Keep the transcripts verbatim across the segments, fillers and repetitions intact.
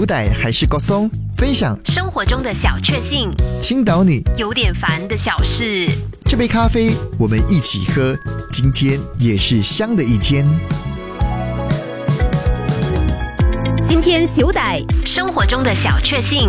小歹还是高松，分享生活中的小确幸， 倾倒你有点烦的小事。 这杯咖啡我们一起喝，今天也是香的一天。 今天小歹生活中的小确幸。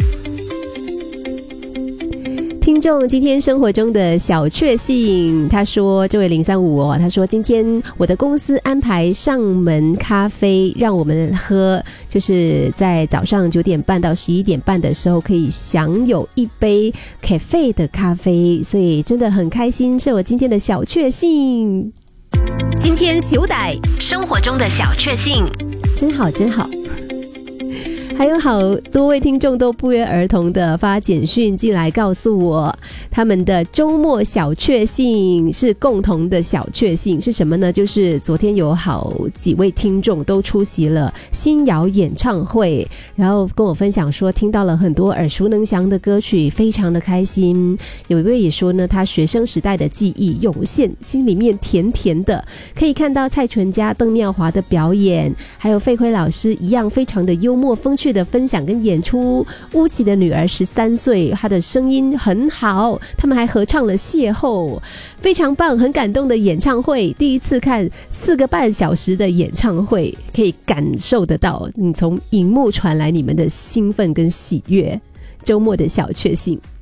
听众今天生活中的小确幸，他说这位零三五哦，他说今天我的公司安排上门咖啡让我们喝，就是在早上九点半到十一点半的时候可以享有一杯 cafe 的咖啡，所以真的很开心，是我今天的小确幸。今天小歹生活中的小确幸，真好真好。还有好多位听众都不约而同的发简讯进来告诉我他们的周末小确幸，是共同的小确幸是什么呢？就是昨天有好几位听众都出席了新谣演唱会，然后跟我分享说听到了很多耳熟能详的歌曲，非常的开心。有一位也说呢，他学生时代的记忆涌现，心里面甜甜的，可以看到蔡淳佳、邓妙华的表演，还有费辉老师一样非常的幽默风趣的分享跟演出。巫启的女儿十三岁，她的声音很好，他们还合唱了邂逅，非常棒，很感动的演唱会。第一次看四个半小时的演唱会，可以感受得到你从荧幕传来你们的兴奋跟喜悦。周末的小确幸。